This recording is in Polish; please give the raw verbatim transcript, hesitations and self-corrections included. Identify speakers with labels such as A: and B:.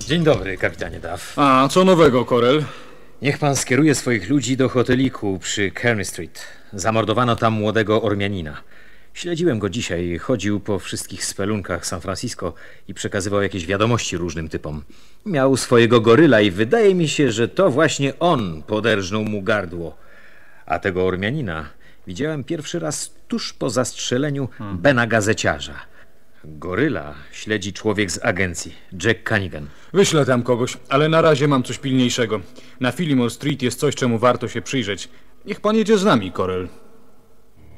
A: Dzień dobry, kapitanie Duff.
B: A, co nowego, Corel?
A: Niech pan skieruje swoich ludzi do hoteliku przy Kearny Street. Zamordowano tam młodego Ormianina. Śledziłem go dzisiaj. Chodził po wszystkich spelunkach San Francisco i przekazywał jakieś wiadomości różnym typom. Miał swojego goryla i wydaje mi się, że to właśnie on poderżnął mu gardło. A tego Ormianina widziałem pierwszy raz tuż po zastrzeleniu hmm. Bena Gazeciarza. Goryla śledzi człowiek z agencji, Jack Cunningham.
B: Wyślę tam kogoś, ale na razie mam coś pilniejszego. Na Fillmore Street jest coś, czemu warto się przyjrzeć. Niech pan jedzie z nami, Corel.